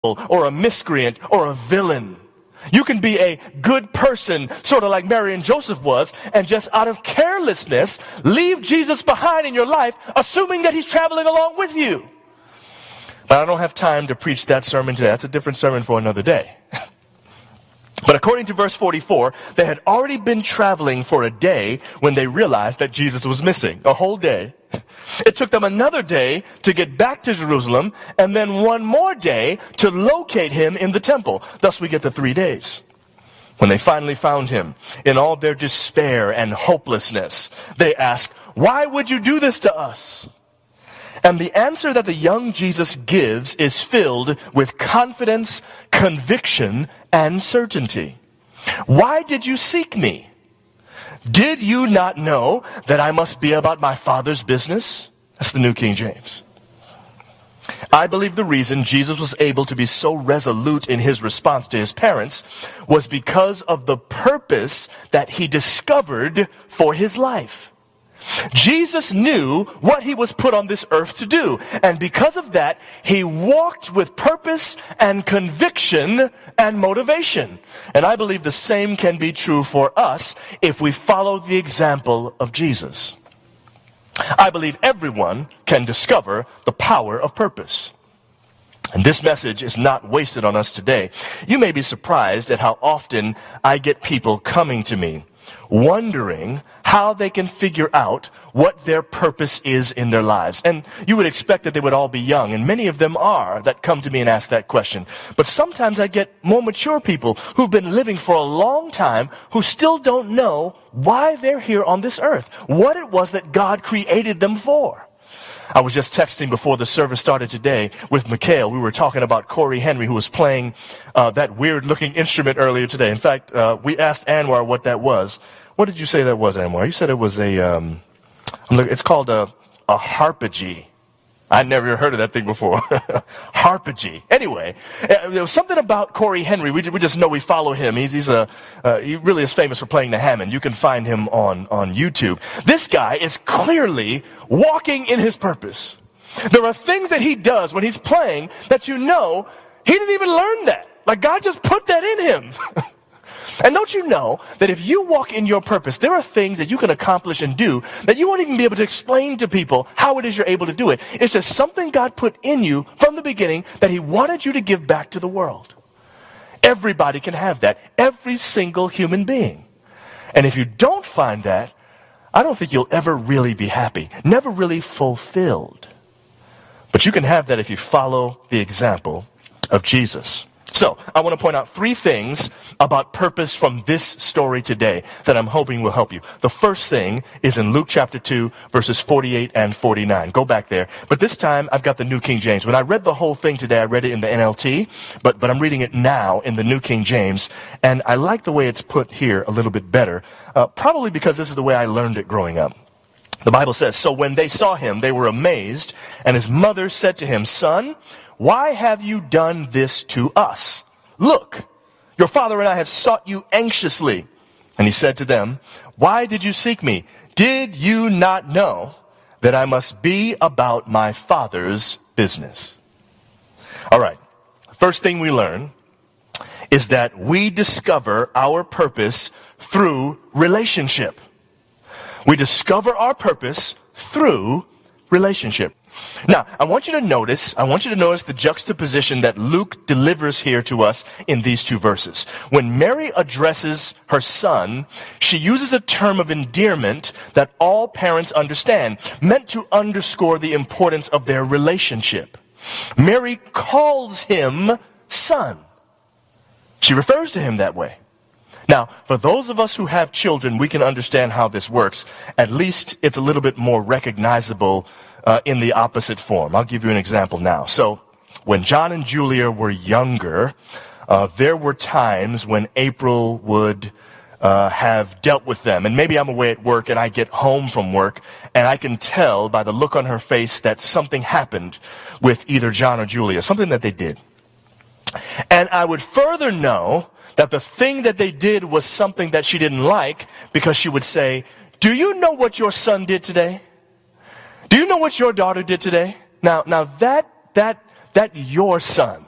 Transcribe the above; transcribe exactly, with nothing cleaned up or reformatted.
or a miscreant or a villain. You can be a good person, sort of like Mary and Joseph was, and just out of carelessness, leave Jesus behind in your life, assuming that he's traveling along with you. But I don't have time to preach that sermon today. That's a different sermon for another day. But according to verse forty-four, they had already been traveling for a day when they realized that Jesus was missing. A whole day. It took them another day to get back to Jerusalem, and then one more day to locate him in the temple. Thus we get the three days. When they finally found him, in all their despair and hopelessness, they asked, "Why would you do this to us?" And the answer that the young Jesus gives is filled with confidence, conviction, and certainty. Why did you seek me? Did you not know that I must be about my Father's business? That's the New King James. I believe the reason Jesus was able to be so resolute in his response to his parents was because of the purpose that he discovered for his life. Jesus knew what he was put on this earth to do. And because of that, he walked with purpose and conviction and motivation. And I believe the same can be true for us if we follow the example of Jesus. I believe everyone can discover the power of purpose. And this message is not wasted on us today. You may be surprised at how often I get people coming to me wondering how they can figure out what their purpose is in their lives. And you would expect that they would all be young, and many of them are, that come to me and ask that question. But sometimes I get more mature people who've been living for a long time who still don't know why they're here on this earth, what it was that God created them for. I was just texting before the service started today with Mikhail. We were talking about Corey Henry, who was playing uh, that weird-looking instrument earlier today. In fact, uh, we asked Anwar what that was. What did you say that was, Anwar? You said it was a, um, it's called a, a harpagee. I'd never heard of that thing before. Harpagee. Anyway, there was something about Corey Henry. We, we just know we follow him. He's, he's a, uh, he really is famous for playing the Hammond. You can find him on, on YouTube. This guy is clearly walking in his purpose. There are things that he does when he's playing that you know he didn't even learn that. Like God just put that in him. And don't you know that if you walk in your purpose, there are things that you can accomplish and do that you won't even be able to explain to people how it is you're able to do it. It's just something God put in you from the beginning that he wanted you to give back to the world. Everybody can have that. Every single human being. And if you don't find that, I don't think you'll ever really be happy. Never really fulfilled. But you can have that if you follow the example of Jesus. So, I want to point out three things about purpose from this story today that I'm hoping will help you. The first thing is in Luke chapter two, verses forty-eight and forty-nine. Go back there. But this time, I've got the New King James. When I read the whole thing today, I read it in the N L T, but, but I'm reading it now in the New King James, and I like the way it's put here a little bit better, uh, probably because this is the way I learned it growing up. The Bible says, "So when they saw him, they were amazed, and his mother said to him, 'Son, why have you done this to us? Look, your father and I have sought you anxiously.' And he said to them, 'Why did you seek me? Did you not know that I must be about my Father's business?'" All right. First thing we learn is that we discover our purpose through relationship. We discover our purpose through relationship. Now, I want you to notice, I want you to notice the juxtaposition that Luke delivers here to us in these two verses. When Mary addresses her son, she uses a term of endearment that all parents understand, meant to underscore the importance of their relationship. Mary calls him son. She refers to him that way. Now, for those of us who have children, we can understand how this works. At least it's a little bit more recognizable Uh, in the opposite form. I'll give you an example now. So, when John and Julia were younger, uh, there were times when April would uh, have dealt with them. And maybe I'm away at work and I get home from work and I can tell by the look on her face that something happened with either John or Julia, something that they did. And I would further know that the thing that they did was something that she didn't like because she would say, "Do you know what your son did today? Do you know what your daughter did today?" Now, now that, that, that your son,